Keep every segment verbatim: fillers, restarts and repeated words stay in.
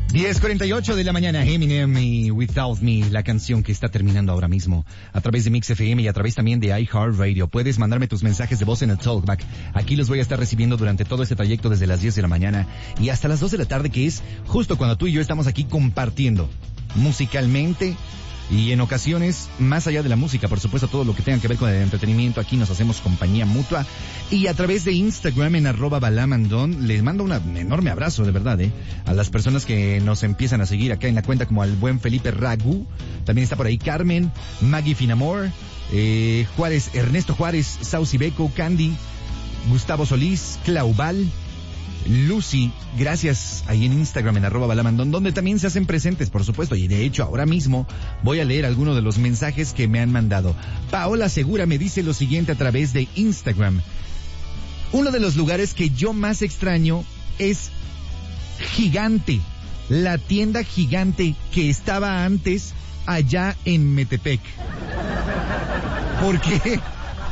diez cuarenta y ocho de la mañana, Eminem y Without Me, la canción que está terminando ahora mismo a través de Mix F M y a través también de iHeartRadio. Puedes mandarme tus mensajes de voz en el Talkback. Aquí los voy a estar recibiendo durante todo este trayecto desde las diez de la mañana y hasta las dos de la tarde, que es justo cuando tú y yo estamos aquí compartiendo musicalmente y en ocasiones, más allá de la música, por supuesto, todo lo que tenga que ver con el entretenimiento. Aquí nos hacemos compañía mutua. Y a través de Instagram, en arroba balamandón, les mando un enorme abrazo, de verdad, eh, a las personas que nos empiezan a seguir acá en la cuenta, como al buen Felipe Ragu. También está por ahí Carmen, Maggie Finamor, eh, Juárez, Ernesto Juárez, Saucy Beco, Candy, Gustavo Solís, Claubal, Lucy, gracias, ahí en Instagram, en arroba balamandón, donde también se hacen presentes, por supuesto, y de hecho ahora mismo voy a leer algunos de los mensajes que me han mandado. Paola Segura me dice lo siguiente a través de Instagram: uno de los lugares que yo más extraño es Gigante, la tienda Gigante que estaba antes allá en Metepec. ¿Por qué?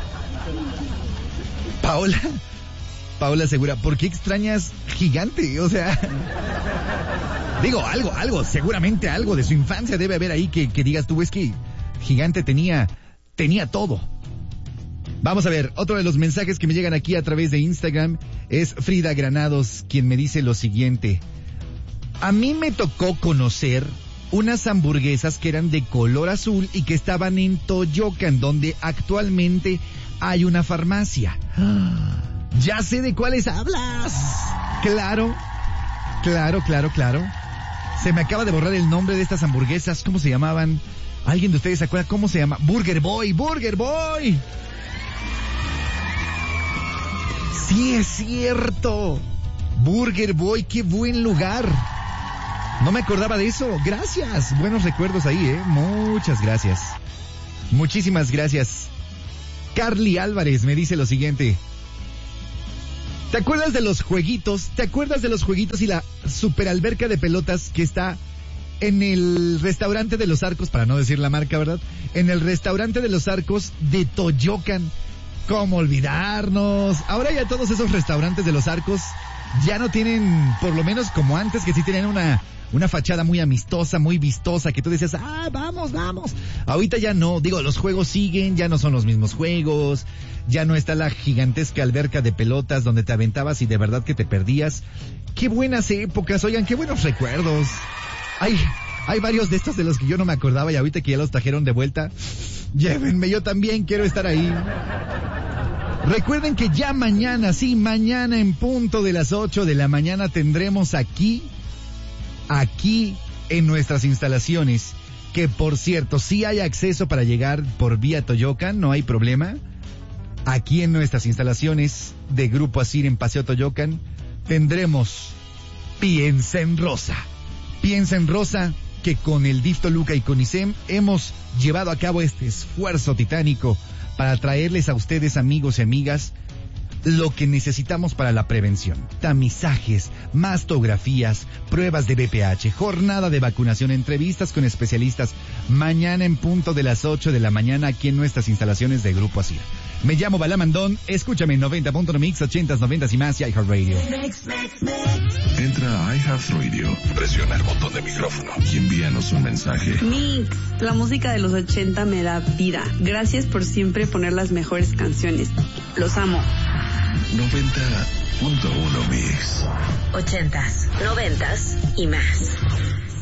Paola... Paola Segura, ¿por qué extrañas Gigante? O sea, digo, algo, algo, seguramente algo de su infancia debe haber ahí que, que digas tú, es que Gigante tenía, tenía todo. Vamos a ver, otro de los mensajes que me llegan aquí a través de Instagram es Frida Granados, quien me dice lo siguiente: a mí me tocó conocer unas hamburguesas que eran de color azul y que estaban en Toyocan, donde actualmente hay una farmacia. Ya sé de cuáles hablas. Claro, claro, claro, claro. Se me acaba de borrar el nombre de estas hamburguesas. ¿Cómo se llamaban? ¿Alguien de ustedes se acuerda cómo se llama? Burger Boy, Burger Boy. Sí, es cierto. Burger Boy, qué buen lugar. No me acordaba de eso. Gracias. Buenos recuerdos ahí, ¿eh? Muchas gracias. Muchísimas gracias. Carly Álvarez me dice lo siguiente: ¿te acuerdas de los jueguitos? ¿Te acuerdas de los jueguitos y la super alberca de pelotas que está en el restaurante de los Arcos, para no decir la marca, ¿verdad? En el restaurante de los Arcos de Toyocan. ¿Cómo olvidarnos? Ahora ya todos esos restaurantes de los Arcos ya no tienen, por lo menos como antes, que sí tenían una, una fachada muy amistosa, muy vistosa, que tú decías, ah, vamos, vamos. Ahorita ya no, digo, los juegos siguen, ya no son los mismos juegos. Ya no está la gigantesca alberca de pelotas donde te aventabas y de verdad que te perdías. Qué buenas épocas, oigan, qué buenos recuerdos. Hay, hay varios de estos de los que yo no me acordaba y ahorita que ya los trajeron de vuelta, llévenme, yo también quiero estar ahí. Recuerden que ya mañana, sí, mañana en punto de las ocho de la mañana tendremos aquí, aquí en nuestras instalaciones, que por cierto, sí hay acceso para llegar por vía Toyocan, no hay problema. Aquí en nuestras instalaciones de Grupo Asir en Paseo Toyocan tendremos Piensa en Rosa. Piensa en Rosa, que con el D I F Toluca y con I S E M hemos llevado a cabo este esfuerzo titánico para traerles a ustedes, amigos y amigas, lo que necesitamos para la prevención: tamizajes, mastografías, pruebas de B P H, jornada de vacunación, entrevistas con especialistas. Mañana en punto de las ocho de la mañana aquí en nuestras instalaciones de Grupo Asir. Me llamo Balamandón, escúchame en noventa punto uno Mix, ochentas, noventas y más y iHeartRadio. Entra a iHeartRadio, presiona el botón de micrófono y envíanos un mensaje. Mix, la música de los ochenta me da vida. Gracias por siempre poner las mejores canciones. Los amo. noventa punto uno Mix. Ochentas, noventas y más.